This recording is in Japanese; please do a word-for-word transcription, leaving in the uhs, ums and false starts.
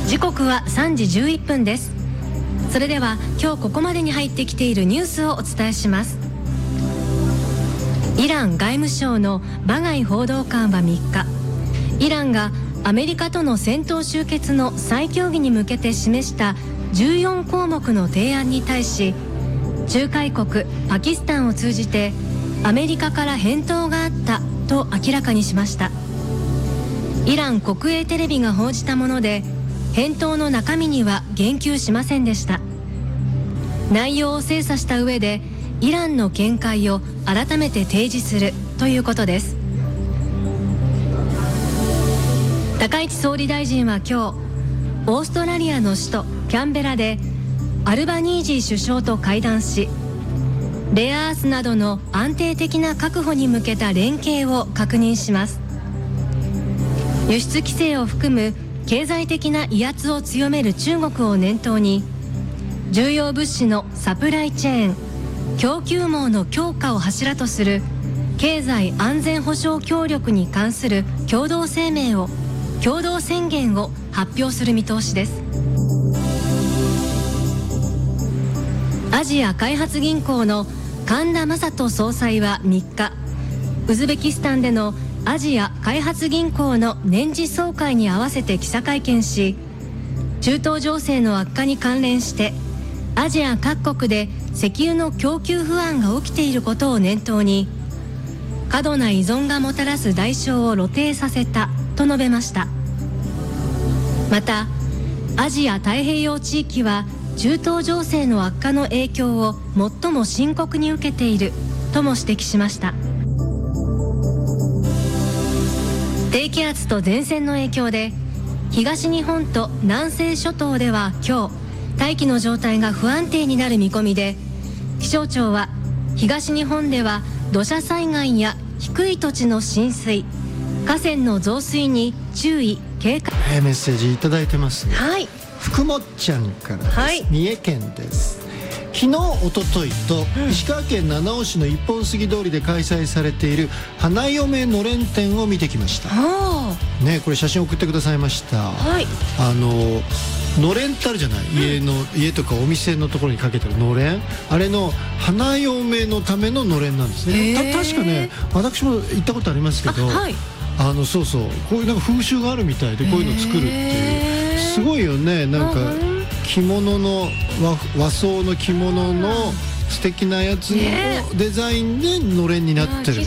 時刻はさんじじゅういっぷんです。それでは今日ここまでに入ってきているニュースをお伝えします。イラン外務省のバガイ報道官はみっか、イランがアメリカとの戦闘終結の再協議に向けて示したじゅうよんこうもくの提案に対し、仲介国パキスタンを通じてアメリカから返答があったと明らかにしました。イラン国営テレビが報じたもので、返答の中身には言及しませんでした。内容を精査した上でイランの見解を改めて提示するということです。高市総理大臣は今日、オーストラリアの首都キャンベラでアルバニージー首相と会談し、レアアースなどの安定的な確保に向けた連携を確認します。輸出規制を含む経済的な威圧を強める中国を念頭に、重要物資のサプライチェーン、供給網の強化を柱とする経済安全保障協力に関する共同声明を共同宣言を発表する見通しです。アジア開発銀行の神田正人総裁はみっか、ウズベキスタンでのアジア開発銀行の年次総会に合わせて記者会見し、中東情勢の悪化に関連してアジア各国で石油の供給不安が起きていることを念頭に、過度な依存がもたらす代償を露呈させたと述べました。また、アジア太平洋地域は中東情勢の悪化の影響を最も深刻に受けているとも指摘しました。低気圧と前線の影響で東日本と南西諸島では今日、大気の状態が不安定になる見込みで、気象庁は東日本では土砂災害や低い土地の浸水、河川の増水に注意警戒。 えー、メッセージいただいてますね。 はい、 福もっちゃんからです、はい、三重県です。昨日、おとといと、うん、石川県七尾市の一本杉通りで開催されている花嫁のれん展を見てきました。ね、これ写真送ってくださいました。はい、あののれんってあるじゃない、うん、家の家とかお店のところにかけてるのれん、あれの花嫁のためののれんなんですね。た確かね、私も行ったことありますけど、あ、はい、あのそうそう、こういうなんか風習があるみたいで、こういうの作るっていう、すごいよね。なんか着物の 和, 和装の着物の素敵なやつのデザインでのれんになってる。